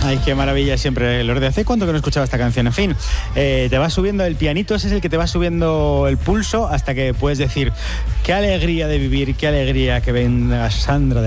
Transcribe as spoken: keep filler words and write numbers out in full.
Ay, qué maravilla siempre, Lourdes. ¿Hace cuánto que no escuchaba esta canción? En fin, eh, te va subiendo el pianito, ese es el que te va subiendo el pulso hasta que puedes decir qué alegría de vivir, qué alegría que venga Sandra de